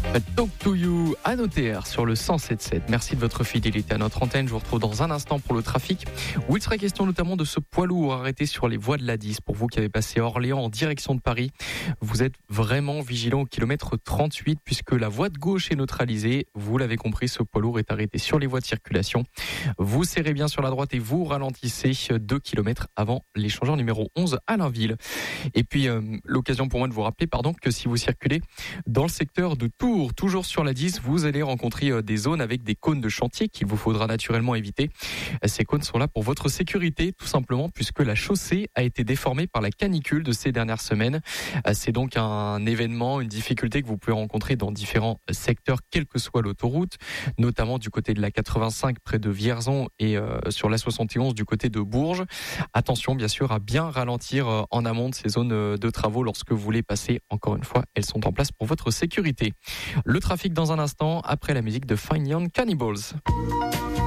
Talk to You à Notaire sur le 107.7. Merci de votre fidélité à notre antenne. Je vous retrouve dans un instant pour le trafic, où il sera question notamment de ce poids lourd arrêté sur les voies de l'A10. Pour vous qui avez passé Orléans en direction de Paris, vous êtes vraiment vigilant au kilomètre 38 puisque la voie de gauche est neutralisée. Vous l'avez compris, ce poids lourd est arrêté sur les voies de circulation. Vous serrez bien sur la droite et vous ralentissez 2 km avant l'échangeur numéro 11 à Blainville. Et puis, l'occasion pour moi de vous rappeler, que si vous circulez dans le secteur de Tours, toujours sur la 10, vous allez rencontrer des zones avec des cônes de chantier qu'il vous faudra naturellement éviter. Ces cônes sont là pour votre sécurité, tout simplement, puisque la chaussée a été déformée par la canicule de ces dernières semaines. C'est donc un événement, une difficulté que vous pouvez rencontrer dans différents secteurs, quelle que soit l'autoroute, notamment du côté de la 85 près de Vierzon et sur la 71 du côté de Bourges. Attention, bien sûr, à bien ralentir en amont de ces zones de travaux lorsque vous voulez passer. Encore une fois, elles sont en place pour votre sécurité. Le trafic dans un instant, après la musique de Fine Young Cannibals.